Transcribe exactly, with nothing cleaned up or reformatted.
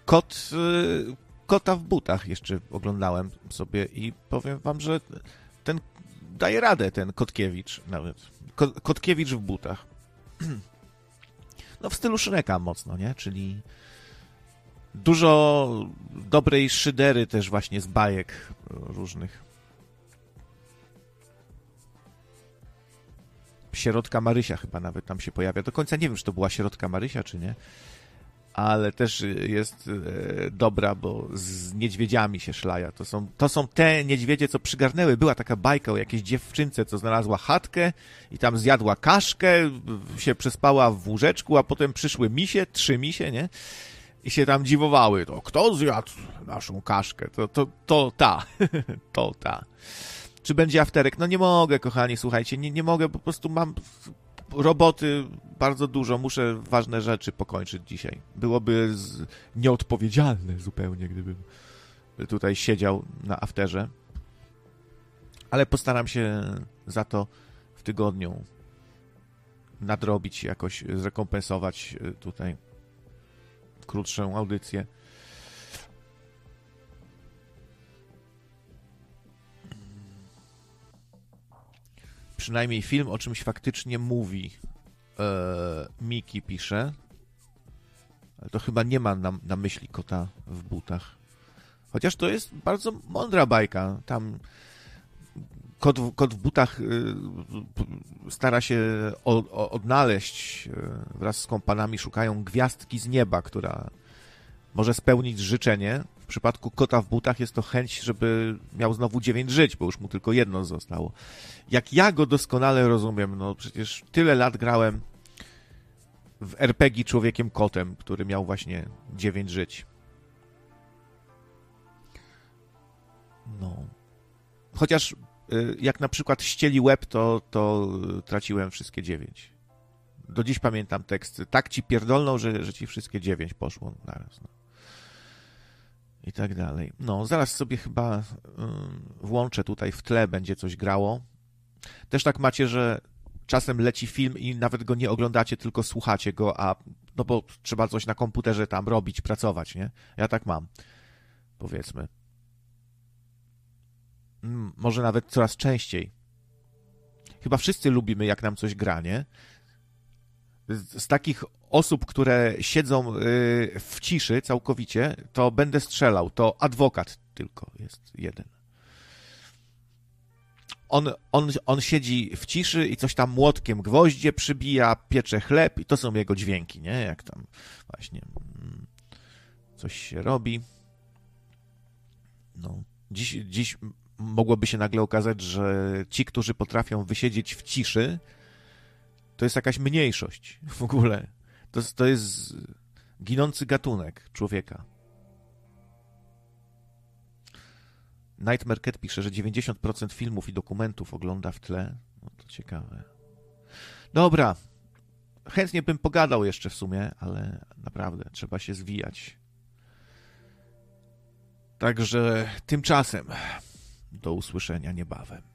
Kot, y, Kota w butach jeszcze oglądałem sobie i powiem wam, że ten daje radę, ten Kotkiewicz nawet. Ko, Kotkiewicz w butach. No w stylu Shreka mocno, nie? Czyli dużo dobrej szydery też właśnie z bajek różnych. Sierotka Marysia chyba nawet tam się pojawia. Do końca nie wiem, czy to była Sierotka Marysia, czy nie. Ale też jest e, dobra, bo z niedźwiedziami się szlaja. To są, to są te niedźwiedzie, co przygarnęły. Była taka bajka o jakiejś dziewczynce, co znalazła chatkę i tam zjadła kaszkę, się przespała w łóżeczku, a potem przyszły misie, trzy misie, nie? I się tam dziwowały. To kto zjadł naszą kaszkę? To, to, to ta. to ta. Czy będzie afterek? No nie mogę, kochani, słuchajcie, nie, nie mogę, po prostu mam roboty bardzo dużo, muszę ważne rzeczy pokończyć dzisiaj. Byłoby z... nieodpowiedzialne zupełnie, gdybym tutaj siedział na afterze. Ale postaram się za to w tygodniu nadrobić, jakoś zrekompensować tutaj krótszą audycję. Przynajmniej film o czymś faktycznie mówi. Eee, Miki pisze. Ale to chyba nie ma na, na myśli Kota w butach. Chociaż to jest bardzo mądra bajka. Tam kot w, kot w butach y, stara się o, o, odnaleźć. Y, wraz z kompanami szukają gwiazdki z nieba, która może spełnić życzenie. W przypadku Kota w butach jest to chęć, żeby miał znowu dziewięć żyć, bo już mu tylko jedno zostało. Jak ja go doskonale rozumiem, no przecież tyle lat grałem w er pe gie Człowiekiem Kotem, który miał właśnie dziewięć żyć. No. Chociaż jak na przykład ścieli łeb, to, to traciłem wszystkie dziewięć. Do dziś pamiętam tekst. Tak ci pierdolną, że, że ci wszystkie dziewięć poszło naraz. No. I tak dalej. No, zaraz sobie chyba y, włączę tutaj w tle, będzie coś grało. Też tak macie, że czasem leci film i nawet go nie oglądacie, tylko słuchacie go, a no bo trzeba coś na komputerze tam robić, pracować, nie? Ja tak mam, powiedzmy. Mm, może nawet coraz częściej. Chyba wszyscy lubimy, jak nam coś gra, nie? Z, z takich osób, które siedzą y, w ciszy całkowicie, to będę strzelał. To adwokat tylko jest jeden. On, on, on siedzi w ciszy i coś tam młotkiem gwoździe przybija, piecze chleb i to są jego dźwięki, nie? Jak tam właśnie mm, coś się robi. No, dziś, dziś mogłoby się nagle okazać, że ci, którzy potrafią wysiedzieć w ciszy, to jest jakaś mniejszość w ogóle. To, to jest ginący gatunek człowieka. Nightmare Cat pisze, że dziewięćdziesiąt procent filmów i dokumentów ogląda w tle. No to ciekawe. Dobra. Chętnie bym pogadał jeszcze w sumie, ale naprawdę trzeba się zwijać. Także tymczasem do usłyszenia niebawem.